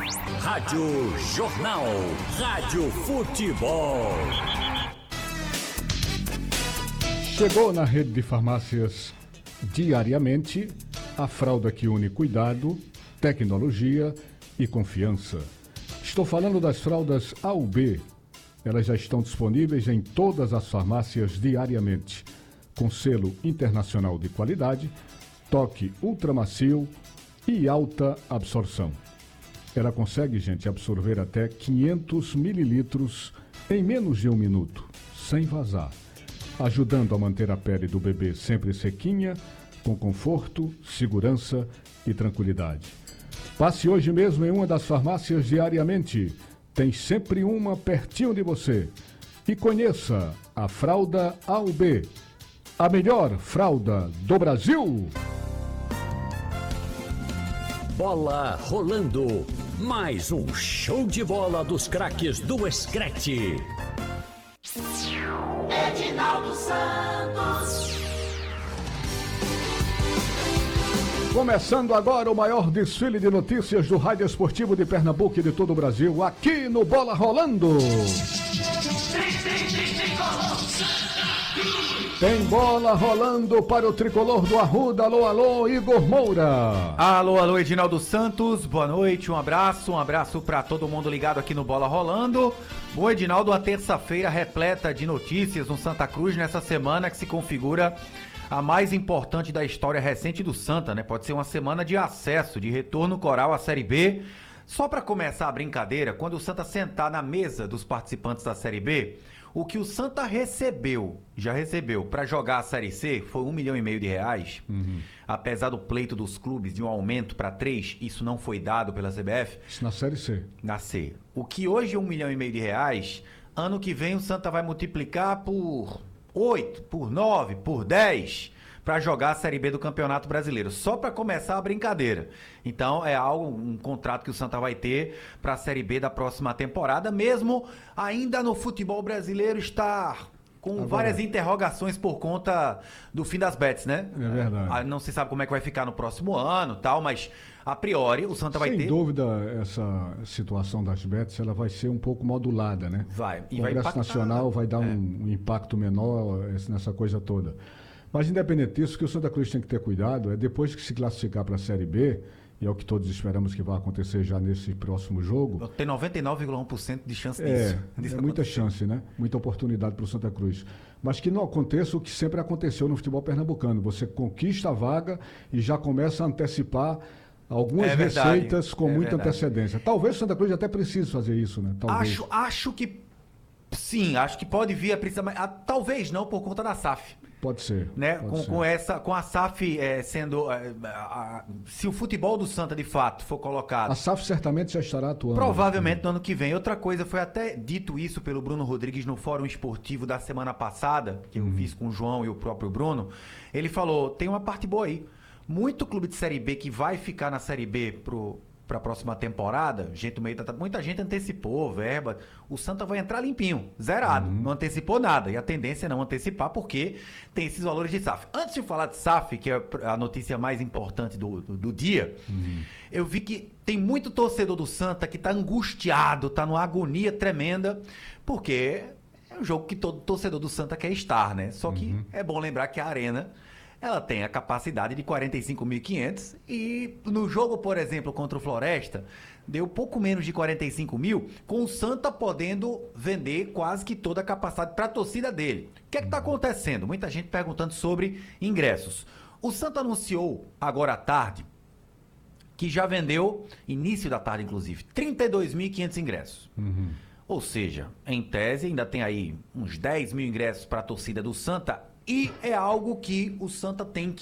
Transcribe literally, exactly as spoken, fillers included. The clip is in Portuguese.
Rádio Jornal, Rádio Futebol. Chegou na rede de farmácias Diariamente a fralda que une cuidado, tecnologia e confiança. Estou falando das fraldas A U B. Elas já estão disponíveis em todas as farmácias Diariamente, com selo internacional de qualidade, toque ultramacio e alta absorção. Ela consegue, gente, absorver até quinhentos mililitros em menos de um minuto, sem vazar, ajudando a manter a pele do bebê sempre sequinha, com conforto, segurança e tranquilidade. Passe hoje mesmo em uma das farmácias Diariamente. Tem sempre uma pertinho de você. E conheça a fralda A U B, a melhor fralda do Brasil. Bola rolando. Mais um show de bola dos craques do Escrete. Edinaldo Santos. Começando agora o maior desfile de notícias do rádio esportivo de Pernambuco e de todo o Brasil, aqui no Bola Rolando. Tem bola rolando para o tricolor do Arruda. Alô, alô, Igor Moura. Alô, alô, Edinaldo Santos. Boa noite, um abraço, um abraço para todo mundo ligado aqui no Bola Rolando. Bom, Edinaldo, uma terça-feira repleta de notícias no Santa Cruz nessa semana que se configura a mais importante da história recente do Santa, né? Pode ser uma semana de acesso, de retorno coral à Série B. Só para começar a brincadeira, quando o Santa sentar na mesa dos participantes da Série B, o que o Santa recebeu, já recebeu, para jogar a Série C foi um milhão e meio de reais. Uhum. Apesar do pleito dos clubes de um aumento para três, isso não foi dado pela C B F. Isso na Série C. Na C. O que hoje é um milhão e meio de reais, ano que vem o Santa vai multiplicar por oito, por nove, por dez para jogar a Série B do Campeonato Brasileiro, só para começar a brincadeira. Então é algo, um contrato que o Santa vai ter para a Série B da próxima temporada, mesmo ainda no futebol brasileiro estar com Agora, várias interrogações por conta do fim das bets, né? É verdade. Não se sabe como é que vai ficar no próximo ano, tal, mas a priori o Santa vai Sem ter... Sem dúvida, essa situação das bets, ela vai ser um pouco modulada, né? Vai. E o Congresso vai Nacional vai dar é. um, um impacto menor nessa coisa toda. Mas independente disso, o que o Santa Cruz tem que ter cuidado é depois que se classificar para a Série B, e é o que todos esperamos que vai acontecer já nesse próximo jogo. Tem noventa e nove vírgula um por cento de chance é, disso. disso é muita chance, né? Muita oportunidade para o Santa Cruz. Mas que não aconteça o que sempre aconteceu no futebol pernambucano. Você conquista a vaga e já começa a antecipar algumas é receitas com é muita verdade. antecedência. Talvez o Santa Cruz até precise fazer isso, né? Talvez. Acho, acho que sim, acho que pode vir a precisar, mas a, talvez não por conta da S A F. Pode ser. Né? Pode com, ser. com, essa, com a S A F é, sendo... É, a, a, se o futebol do Santa, de fato, for colocado... A S A F certamente já estará atuando. Provavelmente no ano que vem. Outra coisa, foi até dito isso pelo Bruno Rodrigues no Fórum Esportivo da semana passada, que eu uhum. fiz com o João e o próprio Bruno. Ele falou, tem uma parte boa aí. Muito clube de Série B que vai ficar na Série B pro... para a próxima temporada, gente, meio, muita gente antecipou verba, o Santa vai entrar limpinho, zerado, uhum. não antecipou nada, e a tendência é não antecipar porque tem esses valores de S A F. Antes de falar de S A F, que é a notícia mais importante do, do, do dia, uhum. eu vi que tem muito torcedor do Santa que está angustiado, está numa agonia tremenda, porque é um jogo que todo torcedor do Santa quer estar, né? Só que uhum. é bom lembrar que a Arena... ela tem a capacidade de quarenta e cinco mil e quinhentos e no jogo, por exemplo, contra o Floresta, deu pouco menos de quarenta e cinco mil, com o Santa podendo vender quase que toda a capacidade para a torcida dele. O que é que está acontecendo? Muita gente perguntando sobre ingressos. O Santa anunciou agora à tarde que já vendeu, início da tarde inclusive, trinta e dois mil e quinhentos ingressos. Uhum. Ou seja, em tese ainda tem aí uns dez mil ingressos para a torcida do Santa. E é algo que o Santa tem que